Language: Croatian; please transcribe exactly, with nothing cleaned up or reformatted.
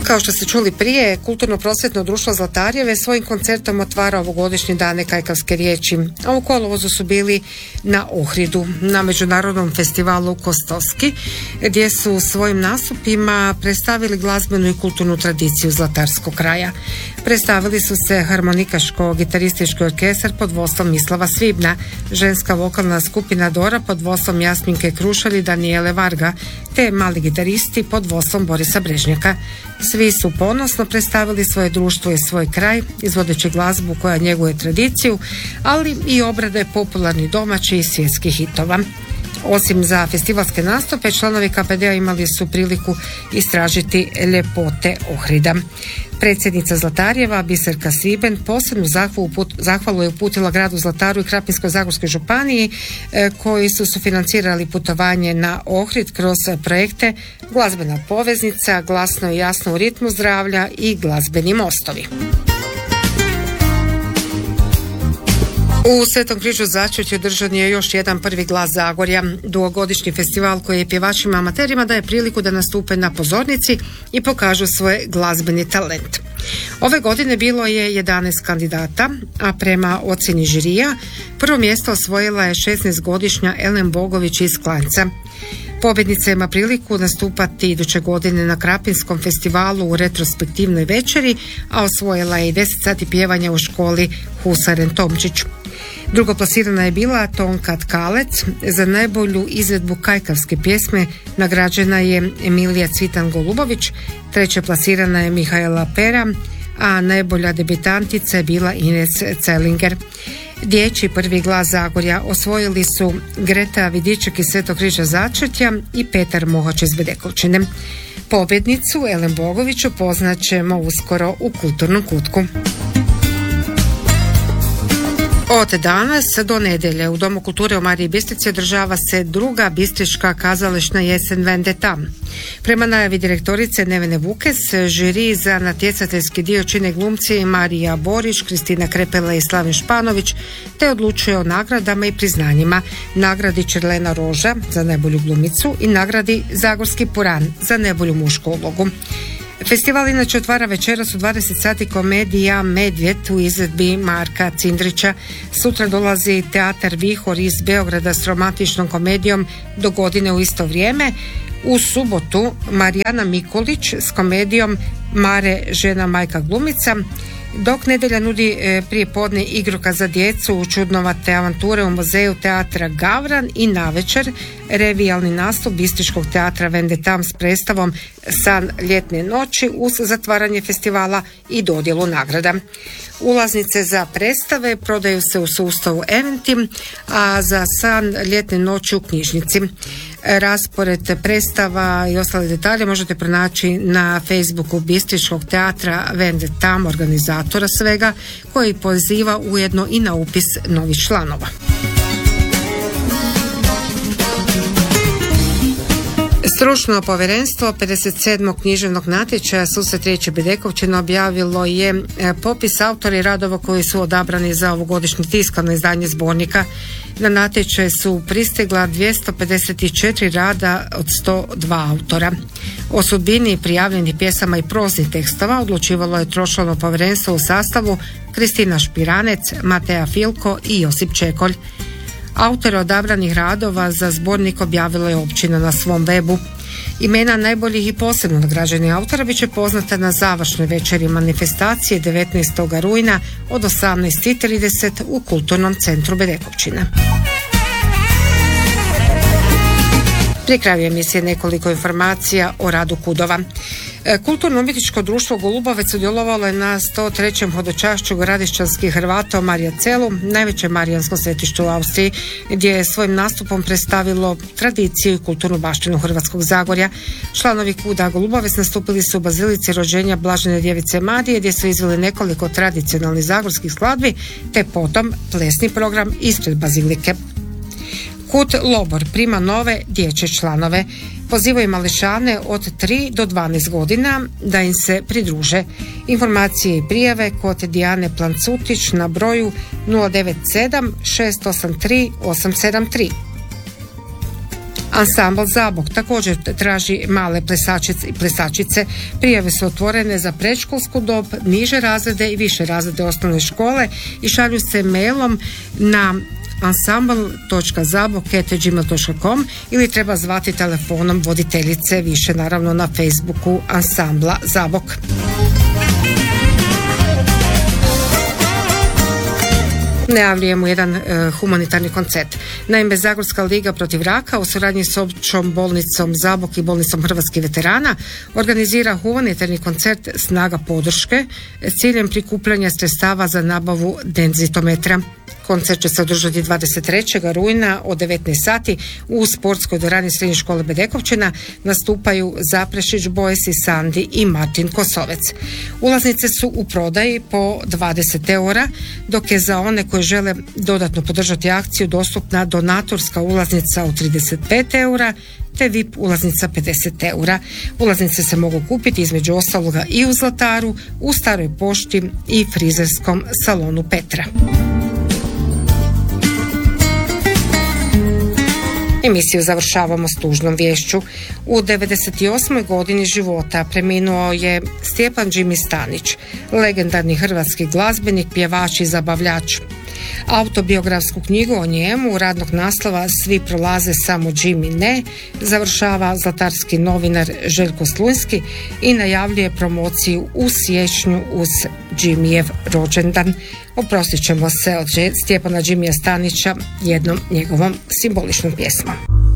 Kao što ste čuli prije, Kulturno-prosvjetno društvo Zlatarjeve svojim koncertom otvara ovogodišnje dane kajkavske riječi. A u kolovozu su bili na Ohridu, na međunarodnom festivalu Kostovski, gdje su svojim nastupima predstavili glazbenu i kulturnu tradiciju zlatarskog kraja. Predstavili su se harmonikaško-gitaristički orkestar pod vodstvom Mislava Svibna, ženska vokalna skupina Dora pod vodstvom Jasminke Krušalj i Danijele Varga, te mali gitaristi pod vodstvom Borisa Brežnjaka. Svi su ponosno predstavili svoje društvo i svoj kraj, izvodeći glazbu koja njeguje tradiciju, ali i obrade popularnih domaćih i svjetskih hitova. Osim za festivalske nastupe, članovi K P D-a imali su priliku istražiti ljepote Ohrida. Predsjednica Zlatarjeva, Biserka Sviben, posebnu zahvalu je uputila gradu Zlataru i Krapinsko-zagorskoj županiji e, koji su sufinancirali putovanje na Ohrid kroz projekte Glazbena poveznica, Glasno i jasno u ritmu zdravlja i Glazbeni mostovi. U Svetom Križu Začretju održan je još jedan prvi glas Zagorja, dugogodišnji festival koji je pjevačima amaterima daje priliku da nastupe na pozornici i pokažu svoj glazbeni talent. Ove godine bilo je jedanaest kandidata, a prema ocjeni žirija prvo mjesto osvojila je šesnaestogodišnja Elen Bogović iz Klanjca. Pobjednica ima priliku nastupati iduće godine na Krapinskom festivalu u retrospektivnoj večeri, a osvojila je i deset sati pjevanja u školi Husaren Tomčić. Drugo plasirana je bila Tonka Tkalec. Za najbolju izvedbu kajkavske pjesme nagrađena je Emilija Cvitan Golubović, treće plasirana je Mihajla Pera, a najbolja debitantica je bila Ines Celinger. Dječji prvi glas Zagorja osvojili su Greta Vidiček iz Svetog Križa Začretja i Petar Mohoć iz Bedekovčine. Pobjednicu Elen Bogović upoznat ćemo uskoro u Kulturnom kutku. Od danas do nedjelje u Domu kulture u Mariji Bistrici održava se druga bistriška kazališna jesen Vendetta. Prema najavi direktorice Nevene Vukes, žiri za natjecateljski dio čine glumci Marija Borić, Kristina Krepela i Slavin Španović, te odlučuje o nagradama i priznanjima. Nagradi Čerlena Roža za najbolju glumicu i nagradi Zagorski puran za najbolju mušku ulogu. Festival inače otvara večeras u dvadeset sati komedija Medvjed u izvedbi Marka Cindrića. Sutra dolazi Teatar Vihor iz Beograda s romantičnom komedijom Do godine u isto vrijeme. U subotu Marijana Mikulić s komedijom Mare, žena, majka, glumica, dok nedjelja nudi e, prije podne igrokaz za djecu, čudnovate avanture u muzeju teatra Gavran i navečer revijalni nastup Bistriškog teatra Vendetta s predstavom San ljetne noći uz zatvaranje festivala i dodjelu nagrada. Ulaznice za predstave prodaju se u sustavu Eventim, a za San ljetne noći u knjižnici. Raspored predstava i ostale detalje možete pronaći na Facebooku Bistriškog teatra Vendetta, organizatora svega, koji poziva ujedno i na upis novih članova. Stručno povjerenstvo pedeset sedmog književnog natječaja Susret riječi Bedekovčina objavilo je popis autora i radova koji su odabrani za ovogodišnje tiskano izdanje zbornika. Na natječaj su pristigla dvjesto pedeset četiri rada od sto dva autora. O sudbini prijavljenih pjesama i proznih tekstova odlučivalo je tročlano povjerenstvo u sastavu Kristina Špiranec, Mateja Filko i Josip Čekolj. Autore odabranih radova za zbornik objavila je općina na svom webu. Imena najboljih i posebno nagrađenih autora bit će poznata na završnoj večeri manifestacije devetnaestog rujna od osamnaest i trideset u Kulturnom centru Bedekovčina. Pri kraju emisije nekoliko informacija o radu KUD-ova. Kulturno-umjetničko društvo Golubovec sudjelovalo je na sto trećem hodočašću gradišćanskih Hrvata u Marija-Celu, najvećem marijanskom svetištu u Austriji, gdje je svojim nastupom predstavilo tradiciju i kulturnu baštinu Hrvatskog Zagorja. Članovi KUD-a Golubovec nastupili su u bazilici rođenja Blažene djevice Marije, gdje su izveli nekoliko tradicionalnih zagorskih skladbi, te potom plesni program ispred bazilike. KUD Lobor prima nove dječje članove. Pozivaju mališane od tri do dvanaest godina da im se pridruže. Informacije i prijave kod Dijane Plancutić na broju nula devet sedam šest osam tri osam sedam tri. Ansambl Zabok također traži male plesačice i plesačice. Prijave su otvorene za predškolsku dob, niže razrede i više razrede osnovne škole i šalju se mailom na ansambl točka zabok at gmail točka com ili treba zvati telefonom voditeljice, više naravno na Facebooku Ansambla Zabok. Najavljujemo jedan e, humanitarni koncert. Naime, Zagorska liga protiv raka u suradnji s Općom bolnicom Zabok i bolnicom hrvatskih veterana organizira humanitarni koncert Snaga podrške s ciljem prikupljanja sredstava za nabavu denzitometra. Koncert će se održati dvadeset trećeg rujna od devetnaest sati u sportskoj dvorani Srednje škole Bedekovčina. Nastupaju Zaprešić Boys i Sandi i Martin Kosovec. Ulaznice su u prodaji po dvadeset eura, dok je za one koji žele dodatno podržati akciju dostupna donatorska ulaznica od trideset pet eura te V I P ulaznica pedeset eura. Ulaznice se mogu kupiti između ostaloga i u Zlataru, u Staroj pošti i frizerskom salonu Petra. Emisiju završavamo s tužnom viješću. U devedeset osmoj godini života preminuo je Stjepan Jimmy Stanić, legendarni hrvatski glazbenik, pjevač i zabavljač. Autobiografsku knjigu o njemu radnog naslova Svi prolaze, samo Jimmy ne završava zlatarski novinar Željko Slunjski i najavljuje promociju u siječnju uz Jimmyjev rođendan. Oprostit ćemo se od Stjepana Jimmya Stanića jednom njegovom simboličnom pjesmom.